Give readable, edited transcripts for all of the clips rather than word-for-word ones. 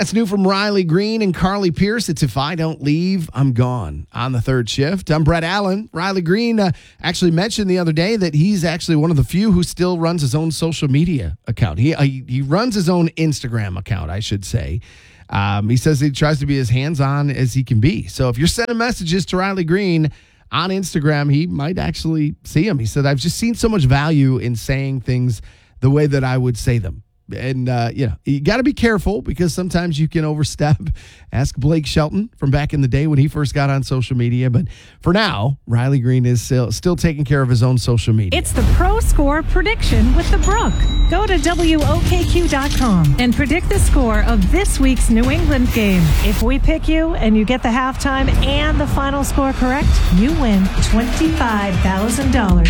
That's new from Riley Green and Carly Pierce. It's If I Don't Leave, I'm Gone on the third shift. I'm Brett Allen. Riley Green actually mentioned the other day that he's actually one of the few who still runs his own social media account. He runs his own Instagram account, I should say. He says he tries to be as hands-on as he can be. So if you're sending messages to Riley Green on Instagram, he might actually see them. He said, I've just seen so much value in saying things the way that I would say them. And, you got to be careful because sometimes you can overstep. Ask Blake Shelton from back in the day when he first got on social media. But for now, Riley Green is still taking care of his own social media. It's the Pro Score Prediction with the Brook. Go to WOKQ.com and predict the score of this week's New England game. If we pick you and you get the halftime and the final score correct, you win $25,000.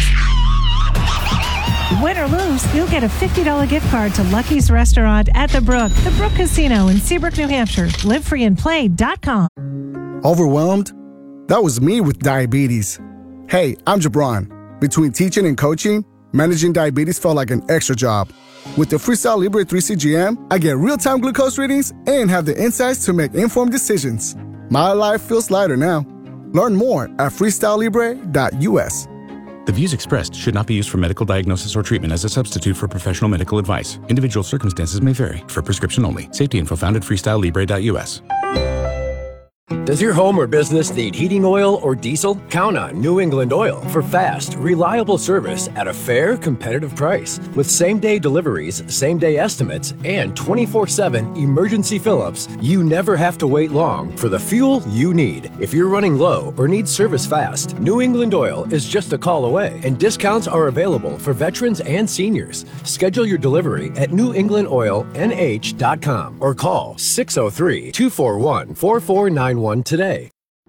Win or lose, you'll get a $50 gift card to Lucky's Restaurant at the Brook Casino in Seabrook, New Hampshire. LiveFreeAndPlay.com. Overwhelmed? That was me with diabetes. Hey, I'm Jabron. Between teaching and coaching, managing diabetes felt like an extra job. With the Freestyle Libre 3CGM, I get real-time glucose readings and have the insights to make informed decisions. My life feels lighter now. Learn more at freestylelibre.us. The views expressed should not be used for medical diagnosis or treatment as a substitute for professional medical advice. Individual circumstances may vary. For prescription only. Safety info found at freestylelibre.us. Does your home or business need heating oil or diesel? Count on New England Oil for fast, reliable service at a fair, competitive price. With same-day deliveries, same-day estimates, and 24/7 emergency fill-ups, you never have to wait long for the fuel you need. If you're running low or need service fast, New England Oil is just a call away, and discounts are available for veterans and seniors. Schedule your delivery at newenglandoilnh.com or call 603-241-4491 today.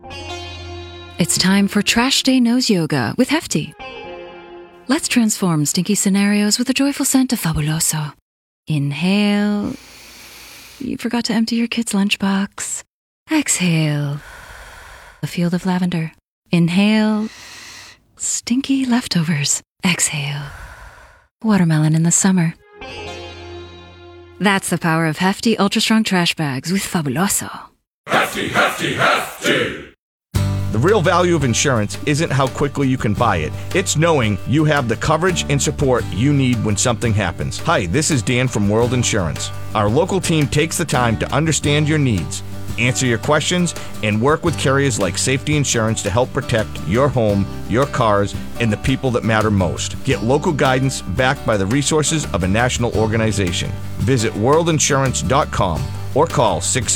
It's time for Trash Day Nose Yoga with Hefty. Let's transform stinky scenarios with a joyful scent of Fabuloso. Inhale. You forgot to empty your kid's lunchbox. Exhale. A field of lavender. Inhale. Stinky leftovers. Exhale. Watermelon in the summer. That's the power of Hefty Ultra Strong Trash Bags with Fabuloso. Hefty, hefty, hefty! The real value of insurance isn't how quickly you can buy it. It's knowing you have the coverage and support you need when something happens. Hi, this is Dan from World Insurance. Our local team takes the time to understand your needs, answer your questions, and work with carriers like Safety Insurance to help protect your home, your cars, and the people that matter most. Get local guidance backed by the resources of a national organization. Visit worldinsurance.com or call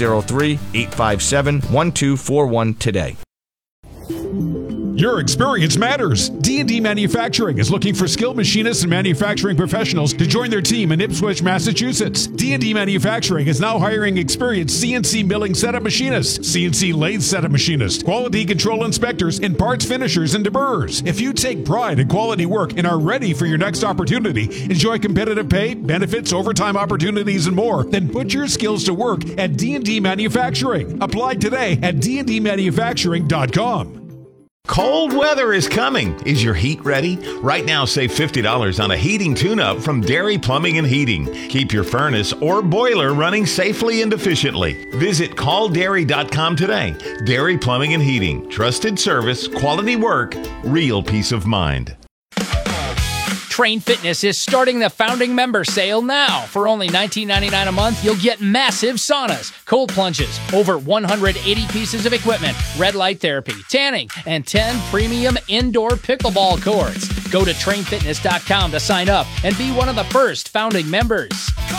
603-857-1241 today. Your experience matters. D&D Manufacturing is looking for skilled machinists and manufacturing professionals to join their team in Ipswich, Massachusetts. D&D Manufacturing is now hiring experienced CNC milling setup machinists, CNC lathe setup machinists, quality control inspectors, and parts finishers and deburrers. If you take pride in quality work and are ready for your next opportunity, enjoy competitive pay, benefits, overtime opportunities, and more, then put your skills to work at D&D Manufacturing. Apply today at dndmanufacturing.com. Cold weather is coming. Is your heat ready? Right now, save $50 on a heating tune-up from Dairy Plumbing and Heating. Keep your furnace or boiler running safely and efficiently. Visit calldairy.com today. Dairy Plumbing and Heating. Trusted service, quality work, real peace of mind. Train Fitness is starting the founding member sale now. For only $19.99 a month, you'll get massive saunas, cold plunges, over 180 pieces of equipment, red light therapy, tanning, and 10 premium indoor pickleball courts. Go to trainfitness.com to sign up and be one of the first founding members.